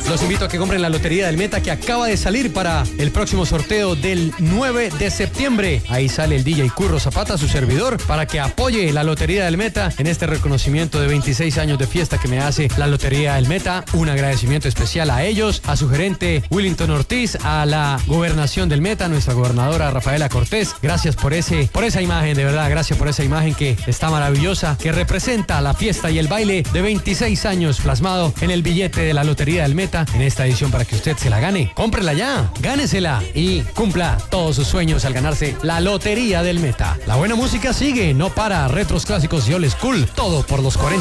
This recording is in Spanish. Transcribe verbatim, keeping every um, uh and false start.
Los invito a que compren la Lotería del Meta que acaba de salir para el próximo sorteo del nueve de septiembre. Ahí sale el D J Curro Zapata, su servidor, para que apoye la Lotería del Meta en este reconocimiento de veintiséis años de fiesta que me hace la Lotería del Meta. Un agradecimiento especial a ellos, a su gerente Willington Ortiz, a la gobernación del Meta, nuestra gobernadora Rafaela Cortés. Gracias por ese, por esa imagen, de verdad, gracias por esa imagen que está maravillosa, que representa la fiesta y el baile de veintiséis años plasmado en el billete de la Lotería del Meta en esta edición para que usted se la gane. Cómprela ya, gánesela y cumpla todos sus sueños al ganarse la Lotería del Meta. La buena música sigue, no para, retros clásicos y old school, todo por los cuarenta.